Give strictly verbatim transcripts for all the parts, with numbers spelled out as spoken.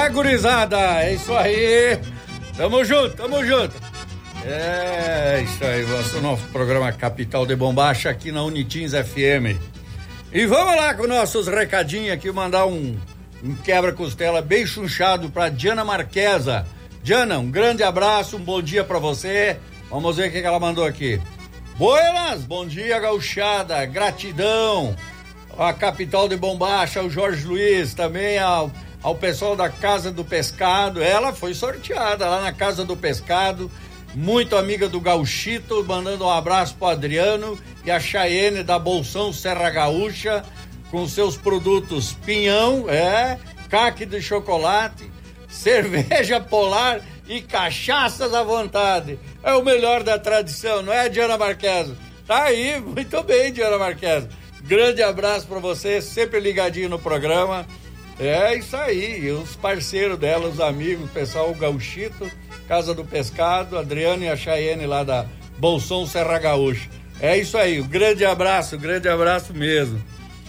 É, gurizada, é isso aí. Tamo junto, tamo junto. É isso aí, nosso novo programa Capital de Bombacha aqui na Unitins F M. E vamos lá com nossos recadinhos aqui, mandar um, um quebra-costela bem chunchado pra Diana Marquesa. Diana, um grande abraço, um bom dia pra você. Vamos ver o que ela mandou aqui. Buenas, bom dia, gauchada, gratidão à Capital de Bombacha, ao Jorge Luiz, também ao, ao pessoal da Casa do Pescado. Ela foi sorteada lá na Casa do Pescado, muito amiga do Gauchito, mandando um abraço pro Adriano e a Chayene da Bolsão Serra Gaúcha, com seus produtos pinhão, é, caque de chocolate, cerveja polar e cachaças à vontade. É o melhor da tradição, não é, Diana Marquesa? Tá aí, muito bem, Diana Marquesa. Grande abraço pra você, sempre ligadinho no programa. É isso aí, e os parceiros dela, os amigos, o pessoal, o Gauchito, Casa do Pescado, Adriano e a Chayene lá da Bolsão Serra Gaúcha. É isso aí, um grande abraço, um grande abraço mesmo.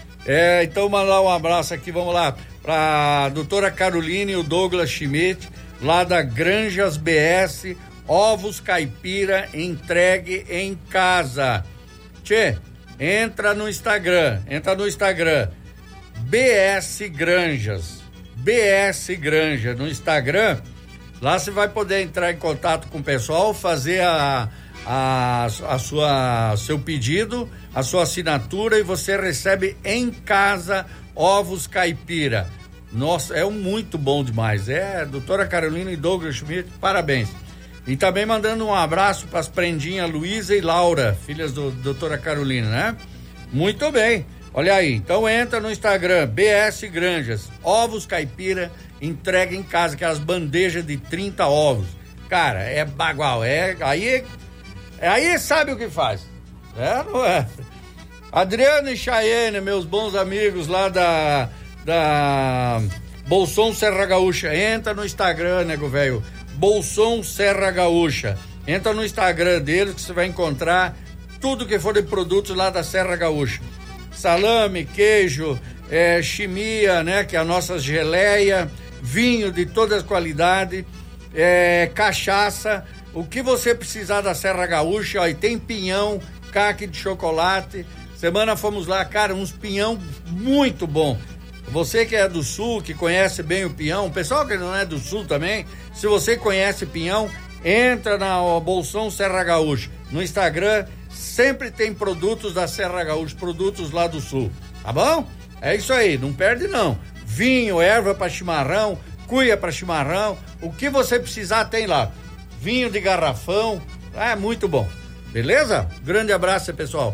É, então mandar um abraço aqui, vamos lá, pra doutora Caroline e o Douglas Schmidt, lá da Granjas B S, ovos caipira entregue em casa. Tchê, entra no Instagram, entra no Instagram, B S Granjas, B S Granja no Instagram. Lá você vai poder entrar em contato com o pessoal, fazer a, a, a sua, seu pedido, a sua assinatura, e você recebe em casa ovos caipira. Nossa, é um muito bom demais. É, doutora Carolina e Douglas Schmidt, parabéns. E também mandando um abraço para as prendinhas Luísa e Laura, filhas do doutora Carolina, né? Muito bem. Olha aí, então entra no Instagram, B S Granjas, ovos caipira, entrega em casa, aquelas bandejas de trinta ovos. Cara, é bagual, é, aí, aí sabe o que faz. É, não é? Adriano e Chayene, meus bons amigos lá da, da Bolsão Serra Gaúcha, entra no Instagram, nego velho, Bolsão Serra Gaúcha, entra no Instagram deles que você vai encontrar tudo que for de produtos lá da Serra Gaúcha. Salame, queijo, é, chimia, né, que é a nossa geleia, vinho de todas as qualidades, é, cachaça, o que você precisar da Serra Gaúcha, ó, e tem pinhão, caque de chocolate. Semana fomos lá, cara, uns pinhão muito bom. Você que é do sul, que conhece bem o pinhão, o pessoal que não é do sul também, se você conhece pinhão, entra na ó, Bolsão Serra Gaúcha, no Instagram. Sempre tem produtos da Serra Gaúcha, produtos lá do sul, tá bom? É isso aí, não perde não. Vinho, erva para chimarrão, cuia para chimarrão, o que você precisar tem lá. Vinho de garrafão, é muito bom. Beleza? Grande abraço, pessoal.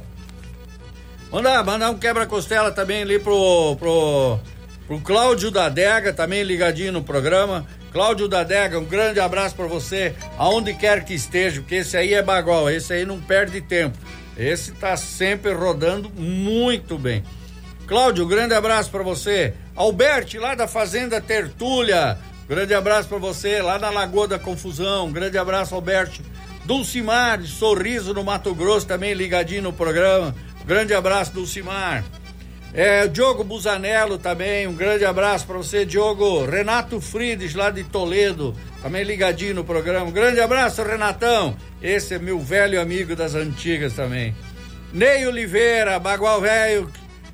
Mandar, mandar um quebra-costela também ali pro, pro, pro Cláudio da Adega, também ligadinho no programa. Cláudio da Adega, um grande abraço pra você, aonde quer que esteja, porque esse aí é bagual, esse aí não perde tempo. Esse tá sempre rodando muito bem. Cláudio, um grande abraço pra você. Alberti, lá da Fazenda Tertúlia, grande abraço pra você, lá na Lagoa da Confusão, grande abraço, Alberti. Dulcimar, Sorriso no Mato Grosso, também ligadinho no programa, grande abraço, Dulcimar. É, Diogo Busanello também, um grande abraço para você, Diogo. Renato Frides, lá de Toledo, também ligadinho no programa. Um grande abraço, Renatão. Esse é meu velho amigo das antigas também. Ney Oliveira, bagual velho,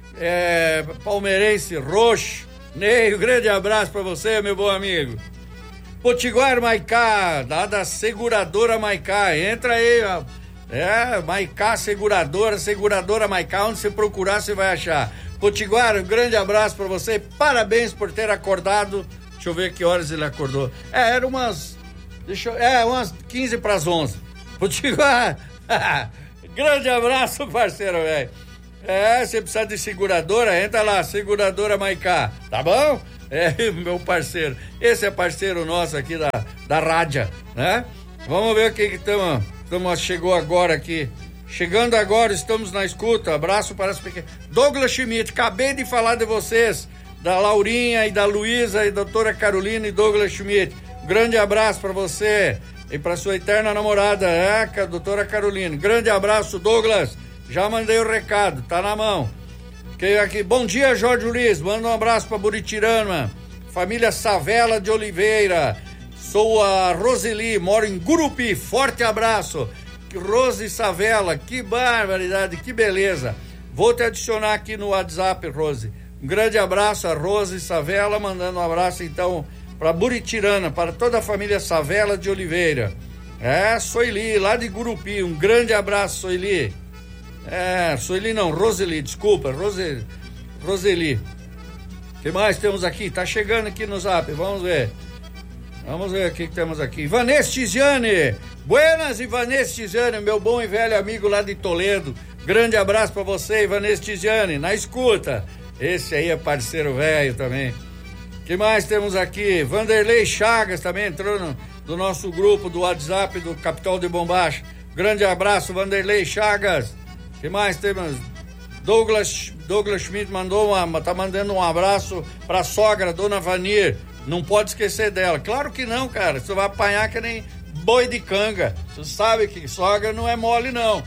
é, palmeirense roxo. Ney, um grande abraço para você, meu bom amigo. Potiguar Maicá, lá da seguradora Maicá, entra aí, ó. É, Maicá Seguradora, Seguradora Maicá, onde você procurar você vai achar. Potiguar, um grande abraço pra você, parabéns por ter acordado. Deixa eu ver que horas ele acordou. É, era umas, deixa eu, é, umas quinze para as onze. Potiguar, grande abraço, parceiro, velho. É, você precisa de seguradora, entra lá, Seguradora Maicá, tá bom? É, meu parceiro, esse é parceiro nosso aqui da, da rádio, né? Vamos ver o que que estamos, estamos, chegou agora aqui. Chegando agora, estamos na escuta. Abraço para as pequenas. Douglas Schmidt, acabei de falar de vocês, da Laurinha e da Luísa e doutora Carolina e Douglas Schmidt. Grande abraço para você e para sua eterna namorada, é, a doutora Carolina. Grande abraço, Douglas. Já mandei o recado, tá na mão. Que aqui, bom dia, Jorge Luiz. Manda um abraço para Buritirama. família Savela de Oliveira. Sou a Roseli, moro em Gurupi, forte abraço. Rose Savela, que barbaridade, que beleza. Vou te adicionar aqui no WhatsApp, Rose. Um grande abraço a Rose Savela, mandando um abraço então para Buritirana, para toda a família Savela de Oliveira. É, Soili, lá de Gurupi, um grande abraço, Soili. É, Soili não, Roseli, desculpa, Rose, Roseli. O que mais temos aqui? Tá chegando aqui no Zap, vamos ver. Vamos ver o que, que temos aqui. Ivanês Tiziane. Buenas, Ivanês Tiziane, meu bom e velho amigo lá de Toledo. Grande abraço pra você, Ivanês Tiziane, na escuta. Esse aí é parceiro velho também. O que mais temos aqui? Vanderlei Chagas também entrou no, do nosso grupo do WhatsApp do Capital de Bombacha. Grande abraço, Vanderlei Chagas. O que mais temos? Douglas, Douglas Schmidt mandou uma, tá mandando um abraço pra sogra, Dona Vanir. Não pode esquecer dela. Claro que não, cara. Você vai apanhar que nem boi de canga. Você sabe que sogra não é mole, não.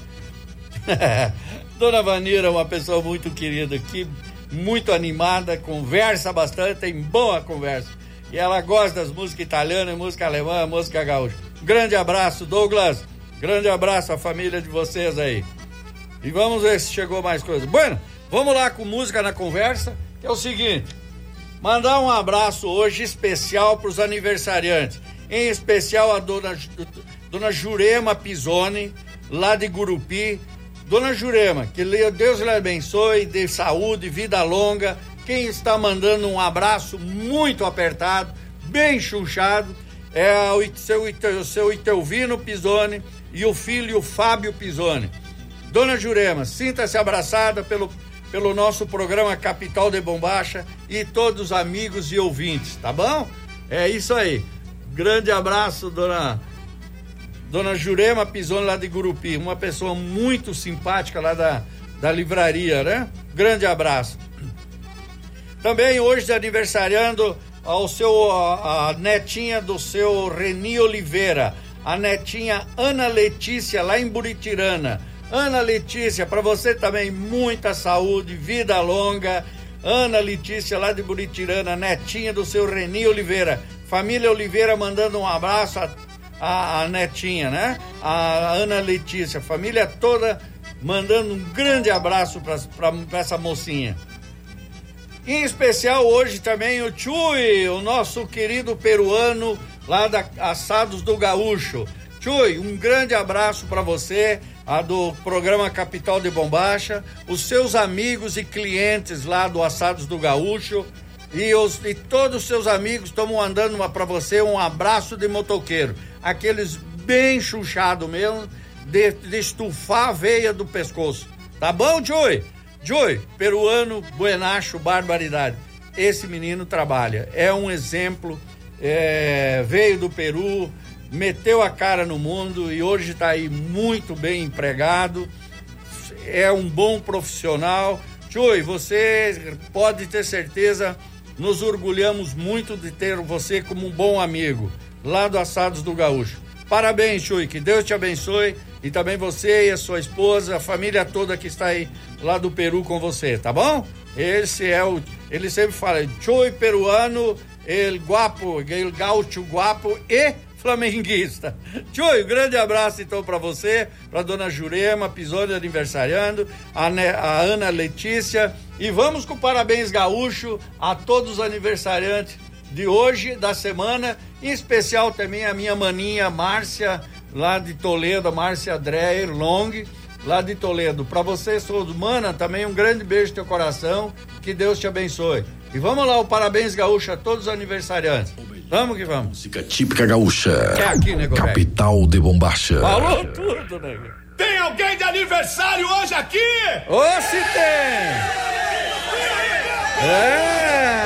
Dona Vanira é uma pessoa muito querida aqui, muito animada, conversa bastante, tem boa conversa. E ela gosta das músicas italianas, música alemã, música gaúcha. Grande abraço, Douglas. Grande abraço à família de vocês aí. E vamos ver se chegou mais coisa. Bueno, vamos lá com música na conversa, que é o seguinte. Mandar um abraço hoje especial para os aniversariantes, em especial a dona, dona Jurema Pisoni, lá de Gurupi. Dona Jurema, que Deus lhe abençoe, dê saúde, vida longa. Quem está mandando um abraço muito apertado, bem chuchado, é o seu, o seu Itelvino Pisoni e o filho Fábio Pisoni. Dona Jurema, sinta-se abraçada pelo pelo nosso programa Capital de Bombacha e todos os amigos e ouvintes, tá bom? É isso aí. Grande abraço, dona Dona Jurema Pisoni lá de Gurupi, uma pessoa muito simpática lá da, da livraria, né? Grande abraço. Também hoje aniversariando ao seu, a, a netinha do seu Reni Oliveira, a netinha Ana Letícia lá em Buritirana. Ana Letícia, para você também muita saúde, vida longa. Ana Letícia lá de Buritirana, netinha do seu Reni Oliveira. Família Oliveira mandando um abraço a, a, a netinha, né? A Ana Letícia, família toda mandando um grande abraço para essa mocinha. Em especial hoje também o Chui, o nosso querido peruano lá da Assados do Gaúcho. Chui, um grande abraço para você, a do programa Capital de Bombacha, os seus amigos e clientes lá do Assados do Gaúcho e, os, e todos os seus amigos estão mandando para você um abraço de motoqueiro, aqueles bem chuchados mesmo, de, de estufar a veia do pescoço. Tá bom, Chui? Chui, peruano, buenacho, barbaridade. Esse menino trabalha, é um exemplo, é, veio do Peru, meteu a cara no mundo e hoje está aí muito bem empregado, é um bom profissional. Chui, você pode ter certeza, nos orgulhamos muito de ter você como um bom amigo lá do Assados do Gaúcho. Parabéns, Chui, que Deus te abençoe e também você e a sua esposa, a família toda que está aí lá do Peru com você, tá bom? Esse é o, ele sempre fala, Chui peruano, el guapo, el gaúcho guapo e flamenguista. Chui, um grande abraço então para você, para dona Jurema Pisoni aniversariando, a, ne, a Ana Letícia, e vamos com parabéns gaúcho a todos os aniversariantes de hoje, da semana, em especial também a minha maninha Márcia, lá de Toledo, a Márcia Dreyer Long, lá de Toledo. Para você, todos, mana, também um grande beijo no teu coração, que Deus te abençoe. E vamos lá, o parabéns gaúcho a todos os aniversariantes. Vamos que vamos. Música típica gaúcha. É aqui, nego. Capital de Bombacha. Falou tudo, nego. Tem alguém de aniversário hoje aqui? Ô, se tem! É!